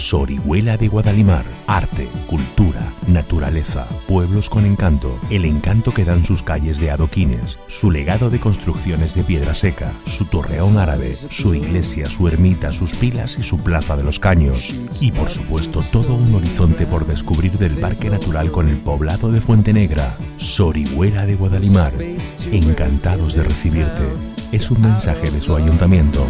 Sorihuela de Guadalimar. Arte, cultura, naturaleza, pueblos con encanto. El encanto que dan sus calles de adoquines, su legado de construcciones de piedra seca, su torreón árabe, su iglesia, su ermita, sus pilas y su plaza de los Caños. Y por supuesto todo un horizonte por descubrir del Parque Natural con el poblado de Fuente Negra. Sorihuela de Guadalimar. Encantados de recibirte. Es un mensaje de su ayuntamiento.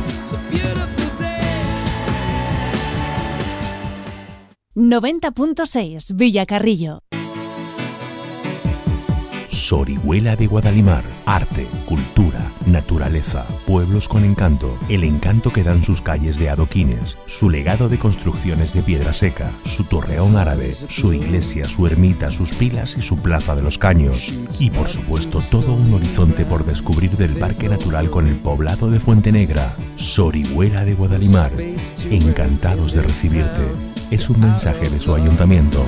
90.6 Villacarrillo. Sorihuela de Guadalimar. Arte, cultura, naturaleza, pueblos con encanto. El encanto que dan sus calles de adoquines, su legado de construcciones de piedra seca, su torreón árabe, su iglesia, su ermita, sus pilas y su plaza de los Caños. Y por supuesto todo un horizonte por descubrir del Parque Natural con el poblado de Fuente Negra. Sorihuela de Guadalimar. Encantados de recibirte. Es un mensaje de su ayuntamiento.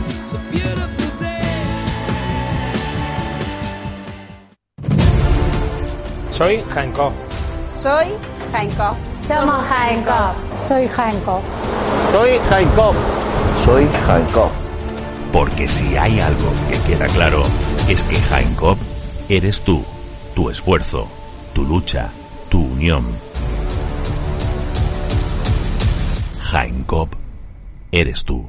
Soy Jaén Coop. Soy Jaén Coop. Somos Jaén Coop. Soy Jaén Coop. Soy Jaén Coop. Soy Jaén Coop. Porque si hay algo que queda claro, es que Jaén Coop eres tú, tu esfuerzo, tu lucha, tu unión. Jaén Coop eres tú.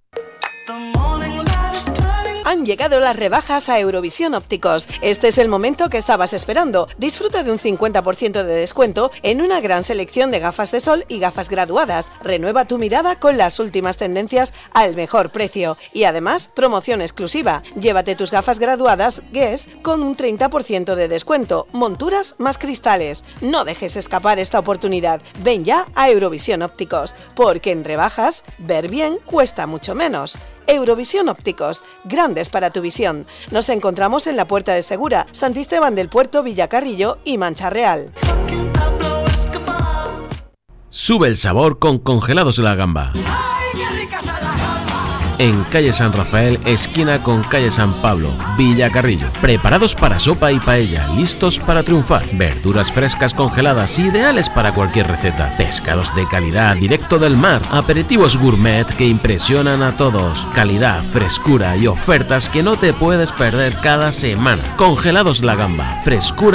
Han llegado las rebajas a Eurovisión Ópticos. Este es el momento que estabas esperando. Disfruta de un 50% de descuento en una gran selección de gafas de sol y gafas graduadas. Renueva tu mirada con las últimas tendencias al mejor precio. Y además, promoción exclusiva. Llévate tus gafas graduadas Guess con un 30% de descuento. Monturas más cristales. No dejes escapar esta oportunidad. Ven ya a Eurovisión Ópticos, porque en rebajas, ver bien cuesta mucho menos. Eurovisión Ópticos, grandes para tu visión. Nos encontramos en la Puerta de Segura, Santisteban del Puerto, Villacarrillo y Mancha Real. Sube el sabor con Congelados La Gamba. En calle San Rafael, esquina con calle San Pablo, Villacarrillo. Preparados para sopa y paella, listos para triunfar. Verduras frescas congeladas, ideales para cualquier receta. Pescados de calidad, directo del mar. Aperitivos gourmet que impresionan a todos. Calidad, frescura y ofertas que no te puedes perder cada semana. Congelados La Gamba, frescura